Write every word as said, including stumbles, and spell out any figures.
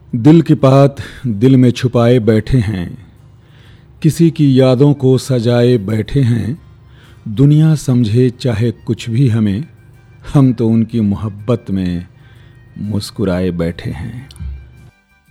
दिल की बात दिल में छुपाए बैठे हैं, किसी की यादों को सजाए बैठे हैं। दुनिया समझे चाहे कुछ भी हमें, हम तो उनकी मोहब्बत में मुस्कुराए बैठे हैं।